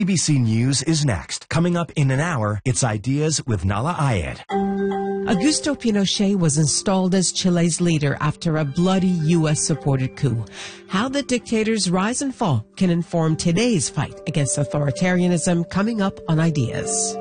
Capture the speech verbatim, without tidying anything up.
A B C News is next. Coming up in an hour, it's Ideas with Nala Ayed. Augusto Pinochet was installed as Chile's leader after a bloody U S-supported coup. How the dictator's rise and fall can inform today's fight against authoritarianism, coming up on Ideas.